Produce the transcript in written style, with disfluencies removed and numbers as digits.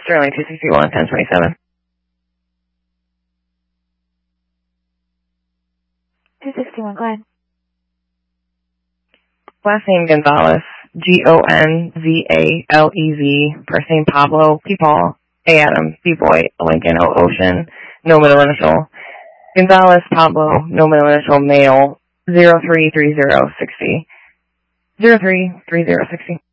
Sterling 261, 1027. 261, go ahead. Last name Gonzalez, Gonzalez. First name Pablo, P. Paul, A. Adam, B. Boy, Lincoln, O. Ocean, no middle initial. Gonzalez Pablo, no middle initial, male, 033060. 033060.